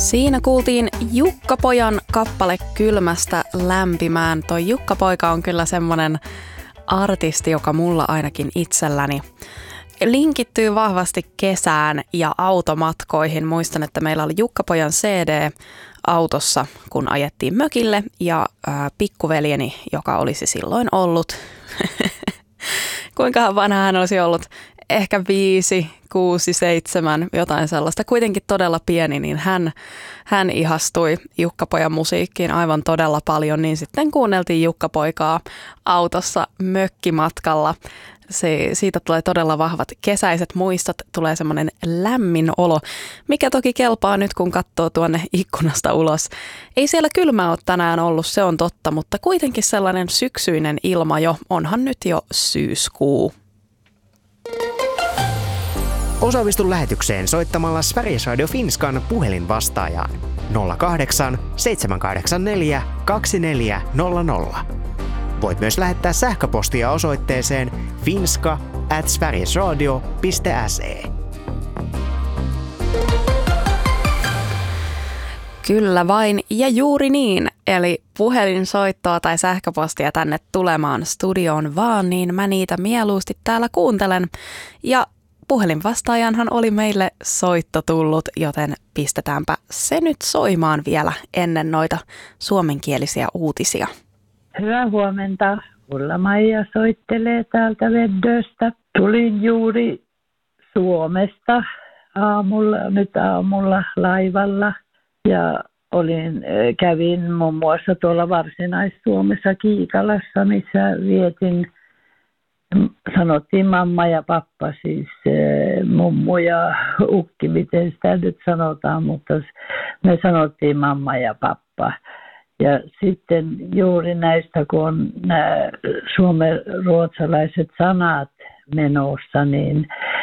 Siinä kuultiin Jukka-pojan kappale Kylmästä lämpimään. Toi Jukka-poika on kyllä semmoinen artisti, joka mulla ainakin itselläni linkittyy vahvasti kesään ja automatkoihin. Muistan, että meillä oli Jukka-pojan CD autossa, kun ajettiin mökille ja pikkuveljeni, joka olisi silloin ollut, kuinkahan vanha hän olisi ollut, ehkä 5, 6, 7, jotain sellaista, kuitenkin todella pieni, niin hän ihastui Jukka-pojan musiikkiin aivan todella paljon, niin sitten kuunneltiin Jukka-poikaa autossa mökkimatkalla. Siitä tulee todella vahvat kesäiset muistot, tulee semmoinen lämmin olo, mikä toki kelpaa nyt, kun katsoo tuonne ikkunasta ulos. Ei siellä kylmää ole tänään ollut, se on totta, mutta kuitenkin sellainen syksyinen ilma jo, onhan nyt jo syyskuu. Osallistu lähetykseen soittamalla Sveriges Radio Finskan puhelinvastaajaan 08 784 2400. Voit myös lähettää sähköpostia osoitteeseen finska@sverigesradio.se. Kyllä vain ja juuri niin, eli puhelinsoittoa tai sähköpostia tänne tulemaan studioon vaan, niin mä niitä mieluusti täällä kuuntelen. Ja puhelinvastaajanhan oli meille soitto tullut, joten pistetäänpä se nyt soimaan vielä ennen noita suomenkielisiä uutisia. Hyvää huomenta. Ulla-Maija soittelee täältä Veddöstä. Tulin juuri Suomesta aamulla laivalla ja kävin muun muassa tuolla Varsinais-Suomessa Kiikalassa, missä sanottiin mamma ja pappa, siis mummu ja ukki, miten sitä nyt sanotaan, mutta me sanottiin mamma ja pappa. Ja sitten juuri näistä, kun on nämä suomen-ruotsalaiset sanat menossa, niin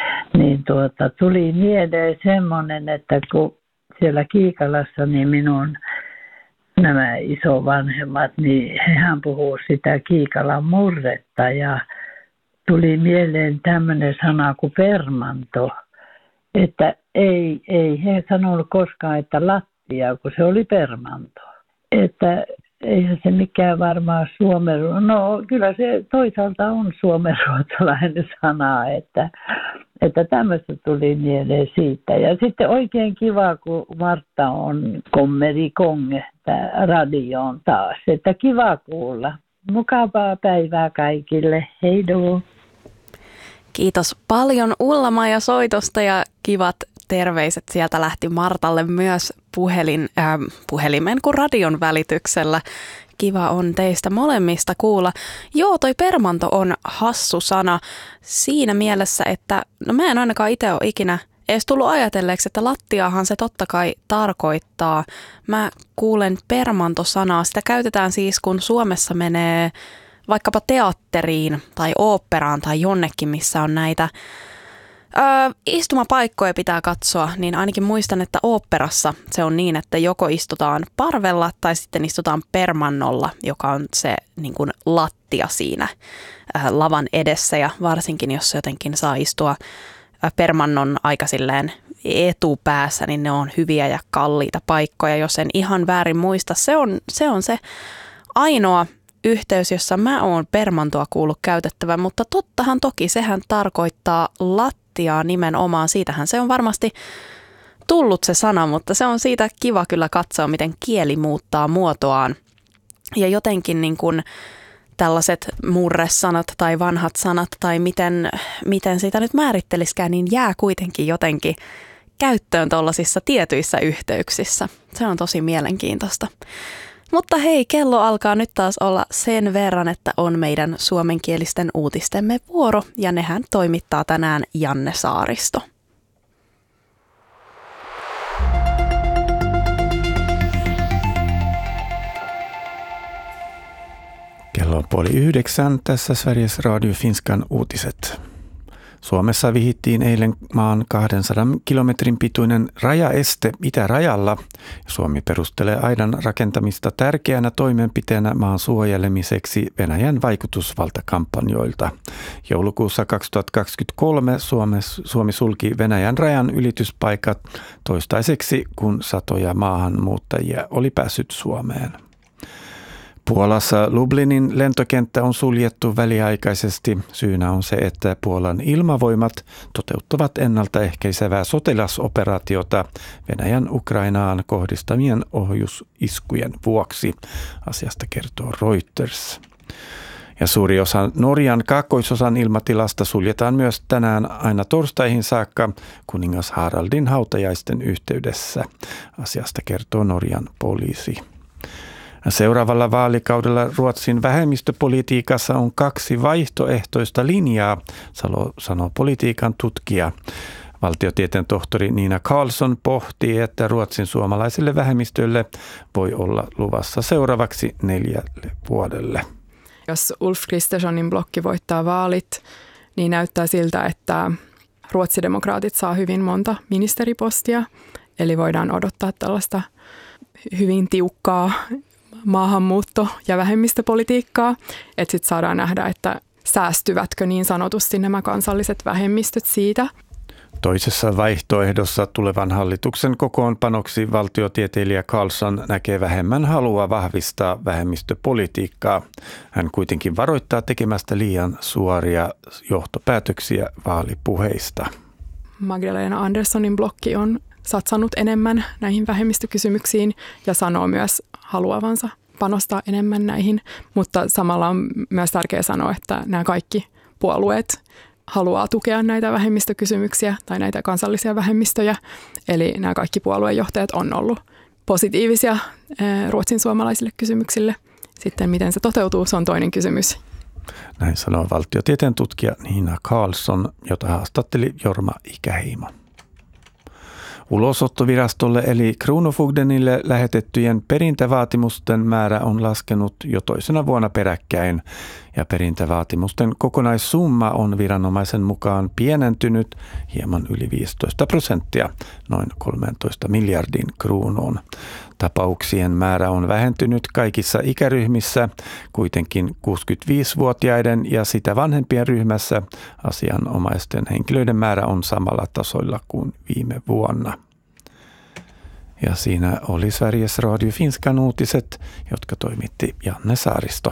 tuli mieleen semmoinen, että kun siellä Kiikalassa, niin minun nämä isovanhemmat, niin hehän puhuu sitä Kiikalan murretta ja tuli mieleen tämmöinen sana kuin permanto, että ei he sanonut koskaan, että lattia, kun se oli permanto. Että eihän se mikään varmaan no kyllä se toisaalta on suomenruotsalainen sana, että tämmöistä tuli mieleen siitä. Ja sitten oikein kiva, kun Martta on kommeri konge radioon taas, että kiva kuulla. Mukavaa päivää kaikille, heidoo! Kiitos paljon Ulla-Maija soitosta ja kivat terveiset sieltä lähti Martalle myös puhelimen kuin radion välityksellä. Kiva on teistä molemmista kuulla. Joo, toi permanto on hassu sana siinä mielessä, että no mä en ainakaan itse ole ikinä edes tullut ajatelleeksi, että lattiahan se totta kai tarkoittaa. Mä kuulen permantosanaa. Sitä käytetään siis, kun Suomessa menee vaikkapa teatteriin tai oopperaan tai jonnekin, missä on näitä istumapaikkoja pitää katsoa, niin ainakin muistan, että oopperassa se on niin, että joko istutaan parvella tai sitten istutaan permannolla, joka on se niin kuin lattia siinä lavan edessä ja varsinkin jos jotenkin saa istua permannon aika silleen etupäässä, niin ne on hyviä ja kalliita paikkoja, jos en ihan väärin muista. Se on se ainoa yhteys, jossa mä oon permantoa kuullut käytettävän, mutta tottahan toki sehän tarkoittaa lattiaa nimenomaan. Siitähän se on varmasti tullut se sana, mutta se on siitä kiva kyllä katsoa, miten kieli muuttaa muotoaan. Ja jotenkin niin kuin tällaiset murresanat tai vanhat sanat tai miten sitä nyt määrittelisikään, niin jää kuitenkin jotenkin käyttöön tuollaisissa tietyissä yhteyksissä. Se on tosi mielenkiintoista. Mutta hei, kello alkaa nyt taas olla sen verran, että on meidän suomenkielisten uutistemme vuoro ja nehän toimittaa tänään Janne Saaristo. Kello on 8:30 tässä Sveriges Radio Finskan uutiset. Suomessa vihittiin eilen maan 200 kilometrin pituinen rajaeste itärajalla. Suomi perustelee aidan rakentamista tärkeänä toimenpiteenä maan suojelemiseksi Venäjän vaikutusvaltakampanjoilta. Joulukuussa 2023 Suomi sulki Venäjän rajan ylityspaikat toistaiseksi, kun satoja maahanmuuttajia oli päässyt Suomeen. Puolassa Lublinin lentokenttä on suljettu väliaikaisesti. Syynä on se, että Puolan ilmavoimat toteuttavat ennaltaehkäisevää sotilasoperaatiota Venäjän Ukrainaan kohdistamien ohjusiskujen vuoksi. Asiasta kertoo Reuters. Ja suuri osa Norjan kaakkoisosan ilmatilasta suljetaan myös tänään aina torstaihin saakka kuningas Haraldin hautajaisten yhteydessä. Asiasta kertoo Norjan poliisi. Seuraavalla vaalikaudella Ruotsin vähemmistöpolitiikassa on 2 vaihtoehtoista linjaa, sanoo politiikan tutkija. Valtiotieteen tohtori Nina Karlsson pohtii, että Ruotsin suomalaisille vähemmistöille voi olla luvassa seuraavaksi 4 vuodelle. Jos Ulf Kristerssonin blokki voittaa vaalit, niin näyttää siltä, että ruotsidemokraatit saa hyvin monta ministeripostia. Eli voidaan odottaa tällaista hyvin tiukkaa maahanmuutto- ja vähemmistöpolitiikkaa, että sitten saadaan nähdä, että säästyvätkö niin sanotusti nämä kansalliset vähemmistöt siitä. Toisessa vaihtoehdossa tulevan hallituksen kokoonpanoksi valtiotieteilijä Karlsson näkee vähemmän halua vahvistaa vähemmistöpolitiikkaa. Hän kuitenkin varoittaa tekemästä liian suoria johtopäätöksiä vaalipuheista. Magdalena Anderssonin blokki on satsannut enemmän näihin vähemmistökysymyksiin ja sanoo myös haluavansa panostaa enemmän näihin, mutta samalla on myös tärkeää sanoa, että nämä kaikki puolueet haluaa tukea näitä vähemmistökysymyksiä tai näitä kansallisia vähemmistöjä. Eli nämä kaikki puoluejohtajat on ollut positiivisia ruotsin suomalaisille kysymyksille. Sitten miten se toteutuu, se on toinen kysymys. Näin sanoo valtiotieteen tutkija Nina Karlsson, jota haastatteli Jorma Ikäheimo. Ulosottovirastolle eli Kronofogdenille lähetettyjen perintävaatimusten määrä on laskenut jo toisena vuonna peräkkäin ja perintävaatimusten kokonaissumma on viranomaisen mukaan pienentynyt hieman yli 15%, noin 13 miljardin kruunuun. Tapauksien määrä on vähentynyt kaikissa ikäryhmissä, kuitenkin 65-vuotiaiden ja sitä vanhempien ryhmässä asianomaisten henkilöiden määrä on samalla tasoilla kuin viime vuonna. Ja siinä oli Sveriges Radio Finskan uutiset, jotka toimitti Janne Saaristo.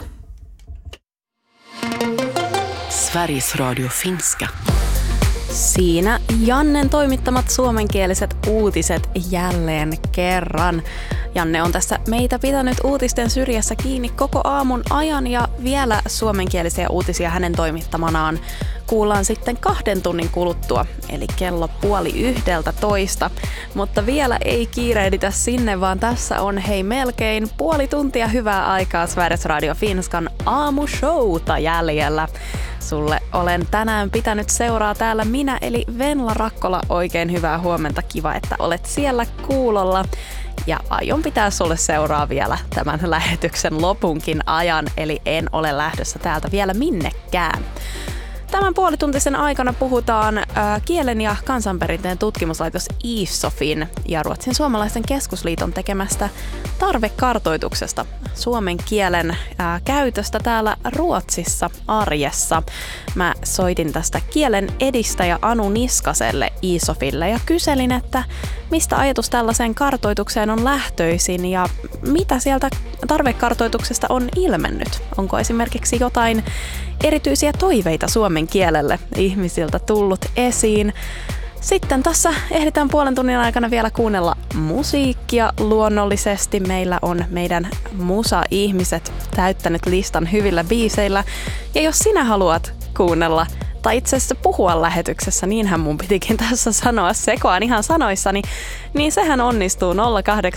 Sveriges Radio Finska. Siinä Jannen toimittamat suomenkieliset uutiset jälleen kerran. Janne on tässä meitä pitänyt uutisten syrjässä kiinni koko aamun ajan ja vielä suomenkielisiä uutisia hänen toimittamanaan kuullaan sitten 2 tunnin kuluttua, eli kello 10:30. Mutta vielä ei kiirehditä sinne, vaan tässä on melkein puoli tuntia hyvää aikaa Sveriges Radio Finskan aamushowta jäljellä. Sulle olen tänään pitänyt seuraa täällä minä, eli Venla Rakkola. Oikein hyvää huomenta, kiva, että olet siellä kuulolla. Ja aion pitää sulle seuraa vielä tämän lähetyksen lopunkin ajan, eli en ole lähdössä täältä vielä minnekään. Tämän puolituntisen aikana puhutaan kielen ja kansanperinteen tutkimuslaitos ISOFin ja Ruotsin suomalaisten keskusliiton tekemästä tarvekartoituksesta suomen kielen käytöstä täällä Ruotsissa arjessa. Mä soitin tästä kielen edistäjä Anu Niskaselle ISOFille ja kyselin, että mistä ajatus tällaiseen kartoitukseen on lähtöisin ja mitä sieltä tarvekartoituksesta on ilmennyt. Onko esimerkiksi jotain erityisiä toiveita suomen kielelle ihmisiltä tullut esiin. Sitten tässä ehditään puolen tunnin aikana vielä kuunnella musiikkia luonnollisesti. Meillä on meidän musa-ihmiset täyttänyt listan hyvillä biiseillä. Ja jos sinä haluat kuunnella tai itse asiassa puhua lähetyksessä, niinhän mun pitikin tässä sanoa, sekoan ihan sanoissani, niin sehän onnistuu 08784240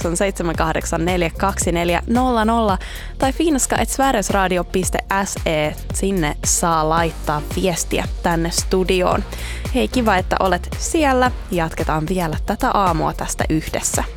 tai finska@sverigesradio.se. Sinne saa laittaa viestiä tänne studioon. Hei, kiva, että olet siellä. Jatketaan vielä tätä aamua tästä yhdessä.